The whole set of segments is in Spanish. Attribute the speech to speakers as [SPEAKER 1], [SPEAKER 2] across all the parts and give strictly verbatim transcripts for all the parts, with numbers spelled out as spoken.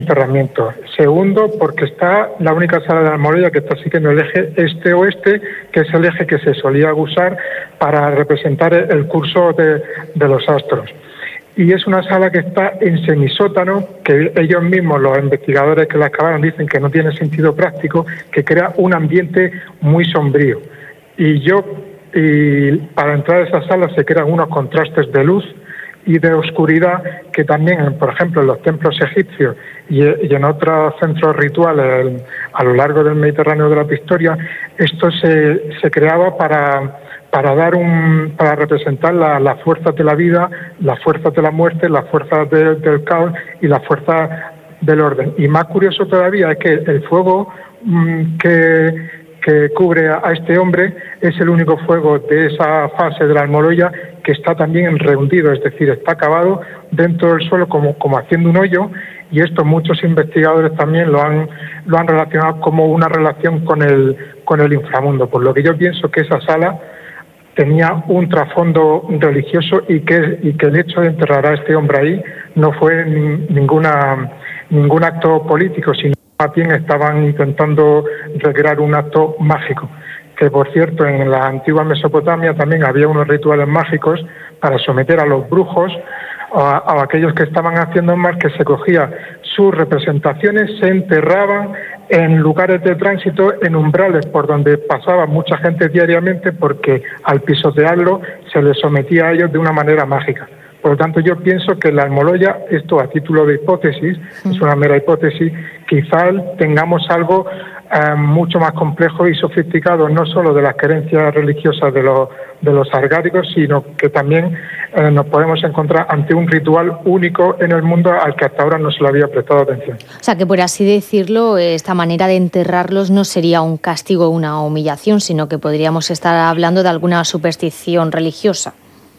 [SPEAKER 1] enterramiento. Segundo, porque está la única sala de la Almoloya que está siguiendo el eje este-oeste, que es el eje que se solía usar para representar el curso de, de los astros. Y es una sala que está en semisótano, que ellos mismos, los investigadores que la excavaron, dicen que no tiene sentido práctico, que crea un ambiente muy sombrío. Y yo, y para entrar a esa sala se crean unos contrastes de luz y de oscuridad que también, por ejemplo, en los templos egipcios y, y en otros centros rituales a lo largo del Mediterráneo de la prehistoria, esto se, se creaba para, para dar un, para representar la, las fuerzas de la vida, las fuerzas de la muerte, las fuerzas de, del caos y las fuerzas del orden. Y más curioso todavía es que el fuego mmm, que que cubre a este hombre es el único fuego de esa fase de la Almoloya que está también rehundido, es decir, está cavado dentro del suelo como, como haciendo un hoyo, y esto muchos investigadores también lo han, lo han relacionado como una relación con el, con el inframundo, por lo que yo pienso que esa sala tenía un trasfondo religioso y que, y que el hecho de enterrar a este hombre ahí no fue ni, ninguna, ningún acto político, sino más bien estaban intentando recrear un acto mágico, que por cierto en la antigua Mesopotamia también había unos rituales mágicos para someter a los brujos o a, a aquellos que estaban haciendo mal, que se cogía sus representaciones, se enterraban en lugares de tránsito, en umbrales por donde pasaba mucha gente diariamente, porque al pisotearlo se les sometía a ellos de una manera mágica. Por lo tanto, yo pienso que la Almoloya, esto a título de hipótesis, sí. es una mera hipótesis, quizás tengamos algo eh, mucho más complejo y sofisticado, no solo de las creencias religiosas de los, de los argáricos, sino que también eh, nos podemos encontrar ante un ritual único en el mundo al que hasta ahora no se le había prestado atención.
[SPEAKER 2] O sea, que por así decirlo, esta manera de enterrarlos no sería un castigo o una humillación, sino que podríamos estar hablando de alguna superstición religiosa.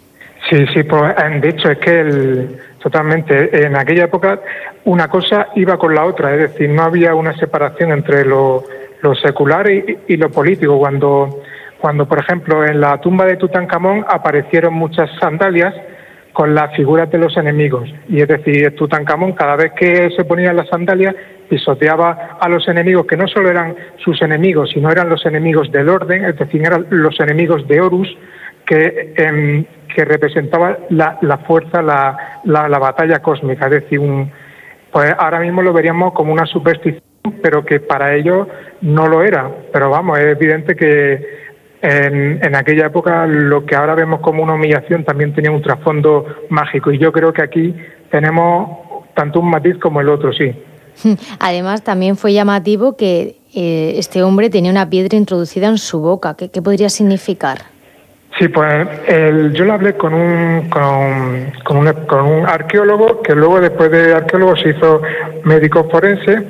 [SPEAKER 1] Sí, sí, pues de hecho es que el, totalmente en aquella época una cosa iba con la otra, es decir, no había una separación entre lo, lo secular y, y lo político. Cuando, cuando, por ejemplo, en la tumba de Tutankamón aparecieron muchas sandalias con las figuras de los enemigos, y es decir, Tutankamón cada vez que se ponía las sandalias pisoteaba a los enemigos, que no solo eran sus enemigos, sino eran los enemigos del orden, es decir, eran los enemigos de Horus, que, eh, que representaba la, la fuerza, la, la, la batalla cósmica. Es decir, un, pues ahora mismo lo veríamos como una superstición, pero que para ellos no lo era. Pero vamos, es evidente que en, en aquella época lo que ahora vemos como una humillación también tenía un trasfondo mágico. Y yo creo que aquí tenemos tanto un matiz como el otro, sí.
[SPEAKER 2] Además, también fue llamativo que eh, este hombre tenía una piedra introducida en su boca. ¿Qué, qué podría significar?
[SPEAKER 1] Sí, pues el, yo lo hablé con un, con, con, un, con un arqueólogo, que luego después de arqueólogo se hizo médico forense,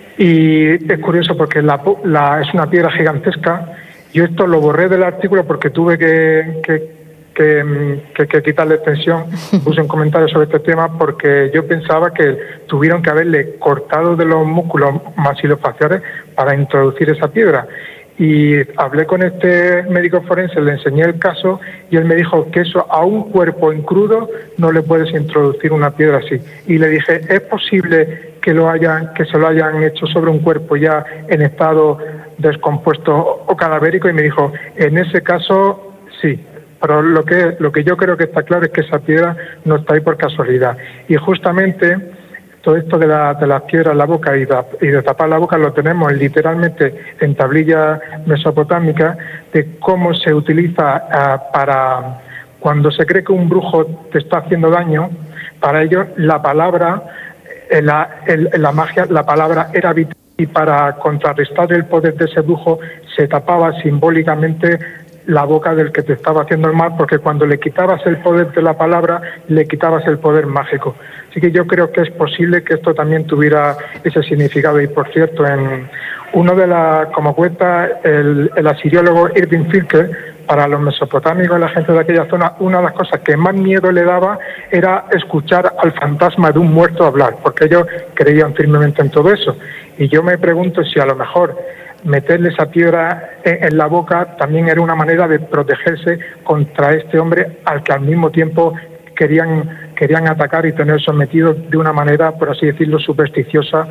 [SPEAKER 1] y es curioso porque la, la, es una piedra gigantesca. Yo esto lo borré del artículo porque tuve que, que, que, que, que quitarle extensión, puse un comentario sobre este tema porque yo pensaba que tuvieron que haberle cortado de los músculos maxilofaciales para introducir esa piedra. Y hablé con este médico forense, le enseñé el caso y él me dijo que eso a un cuerpo en crudo no le puedes introducir una piedra así. Y le dije, ¿es posible que lo hayan, que se lo hayan hecho sobre un cuerpo ya en estado descompuesto o cadavérico? Y me dijo, en ese caso sí. Pero lo que, lo que yo creo que está claro es que esa piedra no está ahí por casualidad. Y justamente todo esto de, la, de las piedras en la boca y de, y de tapar la boca lo tenemos literalmente en tablillas mesopotámicas de cómo se utiliza uh, para cuando se cree que un brujo te está haciendo daño. Para ellos la palabra, en la, en, en la magia, la palabra era vital, y para contrarrestar el poder de ese brujo se tapaba simbólicamente la boca del que te estaba haciendo el mal, porque cuando le quitabas el poder de la palabra, le quitabas el poder mágico. Así que yo creo que es posible que esto también tuviera ese significado. Y por cierto, en uno de las, como cuenta el, el asiriólogo Irving Finkel, para los mesopotámicos, la gente de aquella zona, una de las cosas que más miedo le daba era escuchar al fantasma de un muerto hablar, porque ellos creían firmemente en todo eso. Y yo me pregunto si a lo mejor meterle esa piedra en la boca también era una manera de protegerse contra este hombre al que al mismo tiempo querían, querían atacar y tener sometido de una manera, por así decirlo, supersticiosa